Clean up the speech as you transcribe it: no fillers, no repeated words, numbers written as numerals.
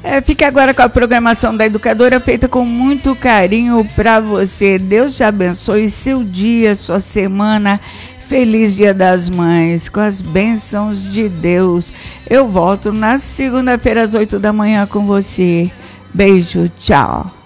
Fique agora com a programação da Educadora, feita com muito carinho para você. Deus te abençoe seu dia, sua semana. Feliz Dia das Mães, com as bênçãos de Deus. Eu volto na segunda-feira às 8 da manhã com você. Beijo, tchau.